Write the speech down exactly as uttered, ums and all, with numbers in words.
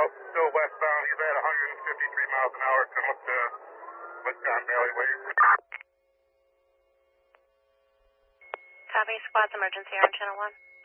still westbound. He's at one hundred fifty-three miles an hour. Come up to Wisconsin Valley Way. Copy, squad's emergency on channel one.